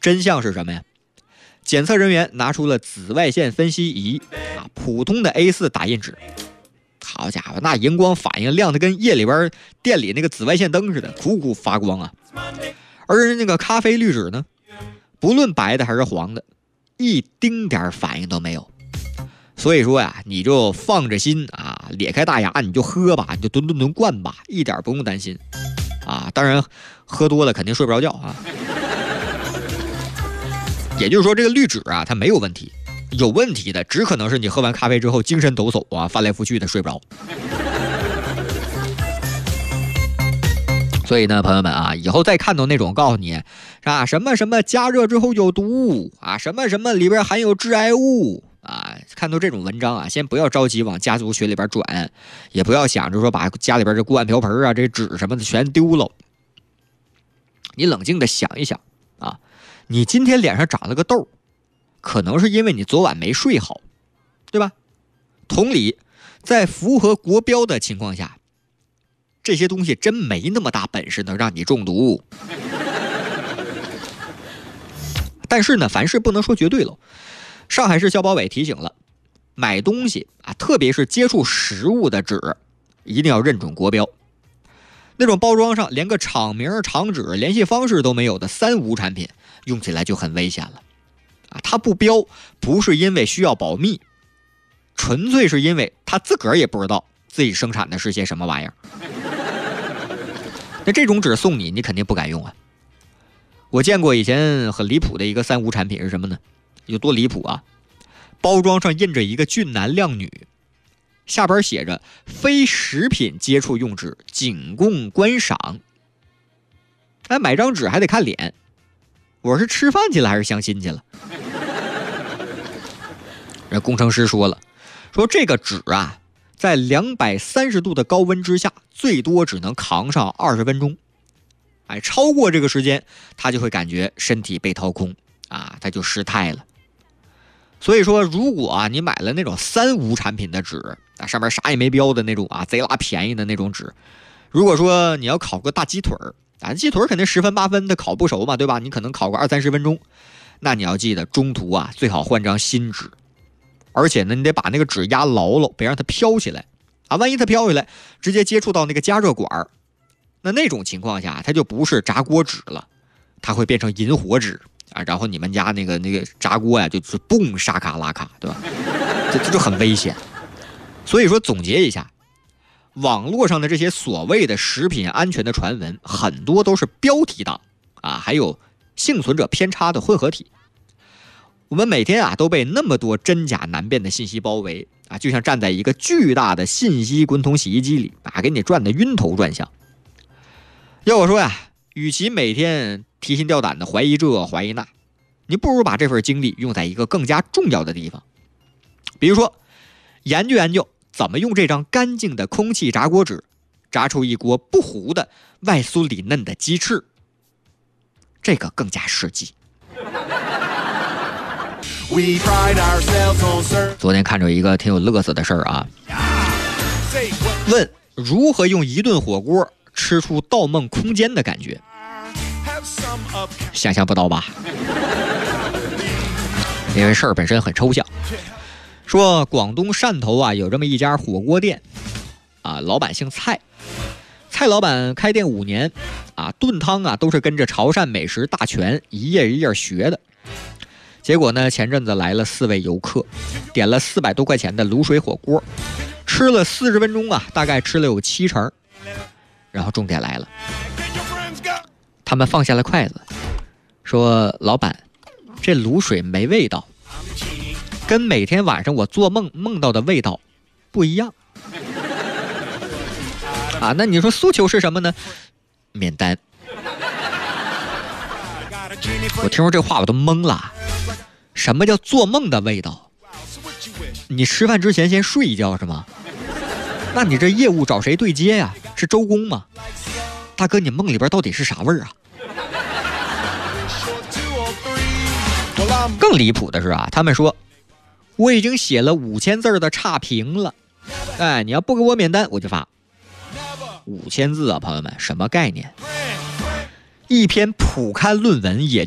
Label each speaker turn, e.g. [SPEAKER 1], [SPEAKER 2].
[SPEAKER 1] 真相是什么呀？检测人员拿出了紫外线分析仪普通的 A4 打印纸，好家伙，那荧光反应亮得跟夜里边店里那个紫外线灯似的，苦苦发光啊。而那个咖啡滤纸呢，不论白的还是黄的，一丁点反应都没有。所以说呀，你就放着心咧开大牙你就喝吧，你就吨灌吧，一点不用担心当然喝多了肯定睡不着觉也就是说这个滤纸它没有问题，有问题的只可能是你喝完咖啡之后精神抖擞翻来覆去的睡不着。所以呢，朋友们以后再看到那种告诉你什么什么加热之后有毒什么什么里边含有致癌物看到这种文章先不要着急往家族群里边转，也不要想着说把家里边这锅碗瓢盆这纸什么的全丢了。你冷静的想一想你今天脸上长了个痘，可能是因为你昨晚没睡好，对吧？同理，在符合国标的情况下，这些东西真没那么大本事能让你中毒。但是呢，凡事不能说绝对了。上海市消保委提醒了，买东西特别是接触食物的纸，一定要认准国标。那种包装上连个厂名、厂址、联系方式都没有的3无产品，用起来就很危险了它不标不是因为需要保密，纯粹是因为他自个儿也不知道自己生产的是些什么玩意儿。那这种纸送你，你肯定不敢用我见过以前很离谱的一个3无产品是什么呢？有多离谱包装上印着一个俊男靓女，下边写着非食品接触用纸，仅供观赏。买张纸还得看脸，我是吃饭去了还是相亲去了？人工程师说这个纸在230度的高温之下，最多只能扛上20分钟。超过这个时间，他就会感觉身体被掏空他就失态了。所以说，如果你买了那种3无产品的纸上面啥也没标的那种贼拉便宜的那种纸，如果说你要烤个大鸡腿鸡腿肯定10分8分的烤不熟嘛，对吧？你可能烤个20-30分钟，那你要记得中途最好换张新纸，而且呢，你得把那个纸压牢了，别让它飘起来万一它飘起来，直接接触到那个加热管，那种情况下，它就不是炸锅纸了，它会变成引火纸然后你们家那个炸锅就是嘣沙卡拉卡，对吧？这就很危险。所以说总结一下，网络上的这些所谓的食品安全的传闻，很多都是标题党还有幸存者偏差的混合体。我们每天都被那么多真假难辨的信息包围就像站在一个巨大的信息滚筒洗衣机里给你转得晕头转向。要我说与其每天提心吊胆的怀疑这怀疑那，你不如把这份精力用在一个更加重要的地方，比如说研究研究怎么用这张干净的空气炸锅纸炸出一锅不糊的外酥里嫩的鸡翅，这个更加实际。昨天看着一个挺有乐子的事儿问如何用一顿火锅吃出盗梦空间的感觉，想象不到吧？因为事儿本身很抽象。说广东汕头有这么一家火锅店老板姓蔡，蔡老板开店5年炖汤都是跟着潮汕美食大全一页一页学的。结果呢，前阵子来了4位游客，点了400多块钱的卤水火锅，吃了40分钟大概吃了有7成。然后重点来了，他们放下了筷子，说老板，这卤水没味道，跟每天晚上我做梦到的味道不一样那你说诉求是什么呢？免单。我听说这话我都懵了，什么叫做梦的味道？你吃饭之前先睡一觉是吗？那你这业务找谁对接呀？是周公吗？大哥，你梦里边到底是啥味儿更离谱的是他们说我已经写了5000字的差评了，你要不给我免单我就罚。5000字朋友们，什么概念？一篇普刊论文也